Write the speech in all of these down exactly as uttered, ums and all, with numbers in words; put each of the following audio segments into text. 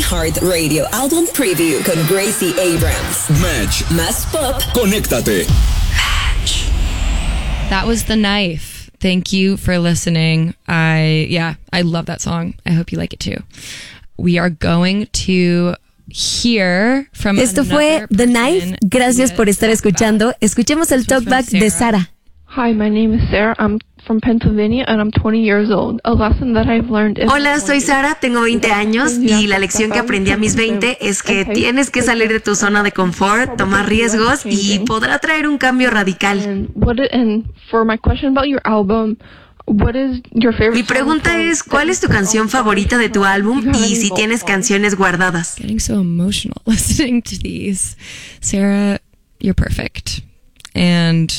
iHeartRadio Album Preview con Gracie Abrams. Match. Más pop. Conéctate. Match. That was The Knife. Thank you for listening. I, yeah, I love that song. I hope you like it too. We are going to hear from Esto fue The Knife. Gracias por estar escuchando. Escuchemos el talkback de Sara. Hi, my name is Sarah. I'm from Pennsylvania and I'm twenty years old. A lesson that I've learned is... Hola, soy Sara, tengo veinte años y la lección que aprendí a mis veinte es que tienes que salir de tu zona de confort, tomar riesgos y podrá traer un cambio radical. And what it, and for my question about your album, what is your favorite Mi pregunta es, ¿cuál es tu canción favorita de tu álbum y si tienes canciones guardadas? Getting so emotional listening to these. Sarah, you're perfect. And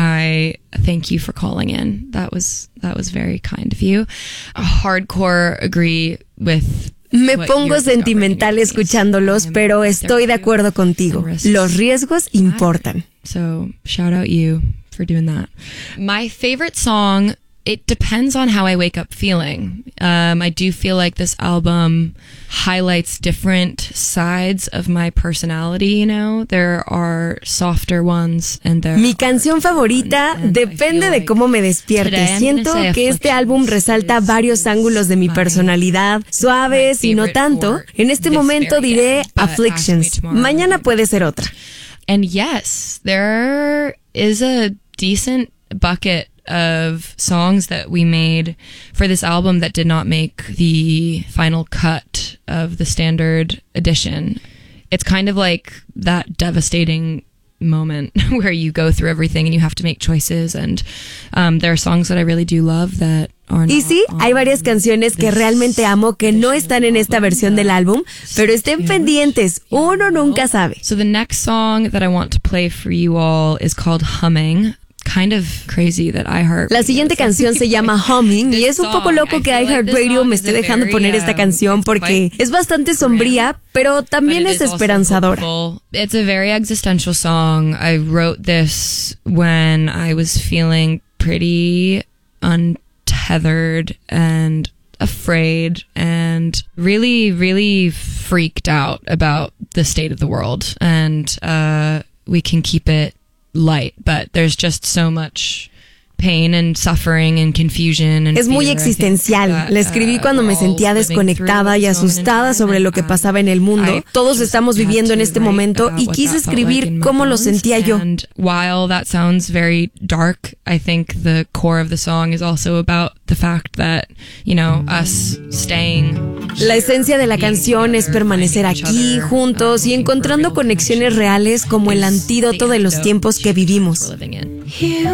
I thank you for calling in. That was that was very kind of you. I hardcore agree with Me pongo sentimental escuchándolos, pero estoy de acuerdo contigo. Los riesgos importan. So, shout out you for doing that. My favorite song, it depends on how I wake up feeling. Um, I do feel like this album highlights different sides of my personality, you know? There are softer ones and there Mi canción favorita depende de cómo me despierte. Siento que este álbum resalta varios ángulos de mi personalidad, suaves y no tanto. En este momento diré Afflictions. Mañana puede ser otra. And yes, there is a decent bucket of songs that we made for this album that did not make the final cut of the standard edition. It's kind of like that devastating moment where you go through everything and you have to make choices, and um, there are songs that I really do love that are not. Y sí, hay varias canciones que realmente amo que no están en esta versión del álbum, pero estén pendientes, uno nunca sabe. So the next song that I want to play for you all is called Humming. Kind of crazy that iHeart. La siguiente canción se llama Humming y es un poco loco que iHeartRadio me esté dejando poner esta canción porque es bastante sombría, pero también es esperanzadora. It's a very existential song. I wrote this when I was feeling pretty untethered and afraid and really, really freaked out about the state of the world. And uh, we can keep it light, but there's just so much pain and suffering and confusion and es muy fear, existencial. that, La escribí uh, cuando me sentía desconectada y asustada sobre lo que pasaba en el mundo. Todos estamos viviendo en este momento y quise escribir cómo lo sentía yo. And while that sounds very dark, I think the core of the song is also about the fact that, you know, us staying. La esencia de la canción es permanecer aquí, juntos y encontrando conexiones reales como el antídoto de los tiempos que vivimos.